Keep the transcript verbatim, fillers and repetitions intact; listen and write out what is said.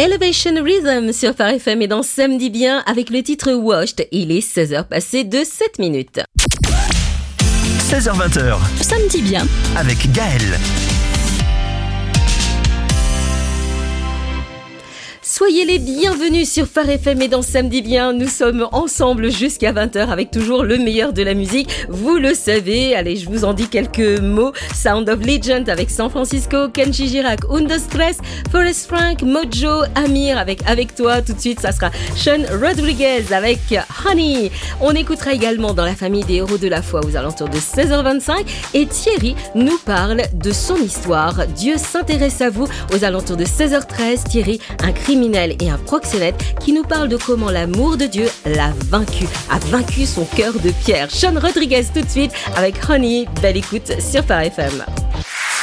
Elevation Rhythm sur Phare F M et dans Samedi Bien avec le titre Washed. Il est seize heures passées de sept minutes. seize heures vingt. Samedi Bien avec Gaëlle. Soyez les bienvenus sur Phare F M et dans Samedi Bien. Nous sommes ensemble jusqu'à vingt heures avec toujours le meilleur de la musique. Vous le savez. Allez, je vous en dis quelques mots. Sound of Legend avec San Francisco, Kenji Girac, Undo Stress, Forrest Frank, Mojo, Amir avec Avec Toi. Tout de suite, ça sera Sean Rodriguez avec Honey. On écoutera également dans la famille des héros de la foi aux alentours de seize heures vingt-cinq. Et Thierry nous parle de son histoire. Dieu s'intéresse à vous aux alentours de seize heures treize. Thierry, un criminel et un proxénète qui nous parle de comment l'amour de Dieu l'a vaincu, a vaincu son cœur de pierre. Sean Rodriguez tout de suite avec Honey. Belle écoute sur Phare F M.